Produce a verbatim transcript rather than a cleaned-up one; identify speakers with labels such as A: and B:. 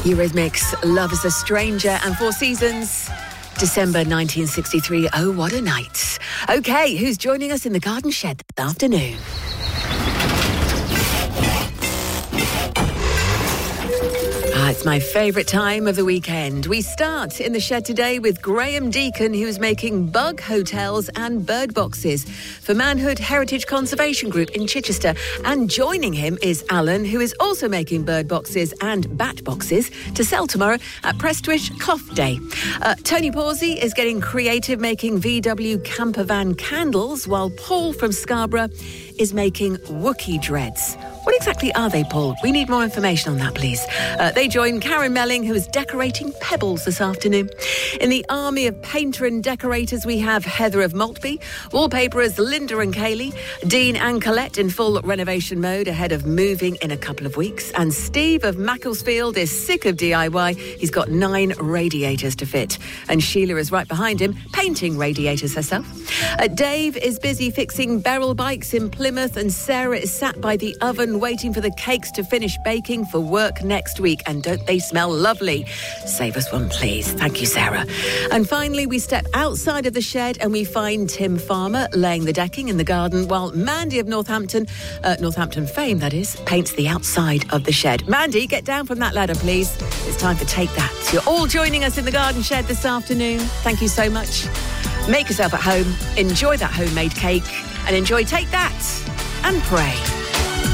A: Eurythmics, Love is a Stranger and Four Seasons. December nineteen sixty-three. Oh, what a night. OK, who's joining us in the garden shed this afternoon? Ah, it's my favourite time of the weekend. We start in the shed today with Graham Deacon, who's making bug hotels and bird boxes for Manhood Heritage Conservation Group in Chichester. And joining him is Alan, who is also making bird boxes and bat boxes to sell tomorrow at Prestwick Cloth Day. Uh, Tony Pawsey is getting creative, making V W camper van candles, while Paul from Scarborough is making Wookiee dreads. What exactly are they, Paul? We need more information on that, please. Uh, they join Karen Melling, who is decorating pebbles this afternoon. In the army of painter and decorators, we have Heather of Maltby, wallpaperers Linda and Kaylee, Dean and Colette in full renovation mode ahead of moving in a couple of weeks, and Steve of Macclesfield is sick of D I Y. He's got nine radiators to fit, and Sheila is right behind him, painting radiators herself. Uh, Dave is busy fixing barrel bikes in Plymouth, and Sarah is sat by the oven waiting for the cakes to finish baking for work next week. And don't they smell lovely? Save us one, please. Thank you, Sarah. And finally, we step outside of the shed and we find Tim Farmer laying the decking in the garden, while Mandy of Northampton, uh, Northampton fame, that is, paints the outside of the shed. Mandy, get down from that ladder, please. It's time for Take That. You're all joining us in the garden shed this afternoon. Thank you so much. Make yourself at home, enjoy that homemade cake, and enjoy Take That and pray.